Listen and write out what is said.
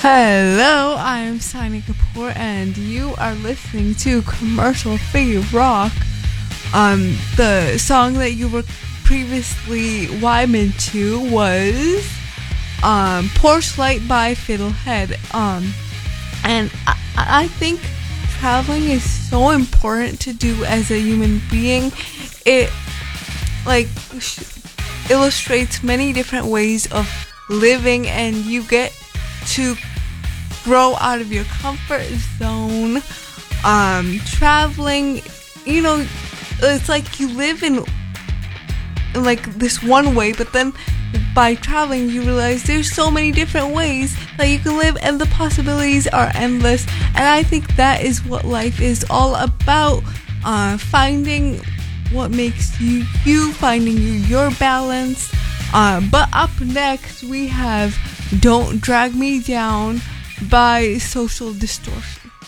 Hello, I'm Sani Kapoor, and you are listening to Commercial Free Rock. The song that you were previously vibing to was Porch Light by Fiddlehead. And I think traveling is so important to do as a human being. It illustrates many different ways of living, and you get to grow out of your comfort zone. Traveling, it's like you live in like this one way, but then by traveling you realize there's so many different ways that you can live, and the possibilities are endless. And I think that is what life is all about, finding what makes you finding your balance. But up next we have Don't Drag Me Down by Social Distortion.